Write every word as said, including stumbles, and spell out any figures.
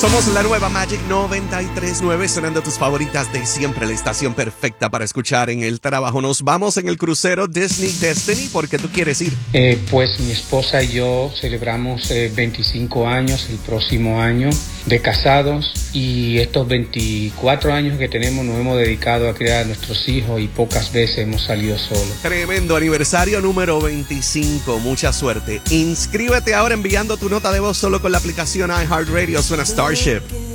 Somos la nueva Magic noventa y tres punto nueve, sonando tus favoritas de siempre, la estación perfecta para escuchar en el trabajo. Nos vamos en el crucero Disney Destiny. ¿Por qué tú quieres ir? Eh, pues mi esposa y yo celebramos eh, veinticinco años el próximo año de casados, y estos veinticuatro años que tenemos nos hemos dedicado a criar a nuestros hijos y pocas veces hemos salido solos. Tremendo aniversario número veinticinco, mucha suerte. Inscríbete ahora enviando tu nota de voz solo con la aplicación iHeartRadio. Suena Starship.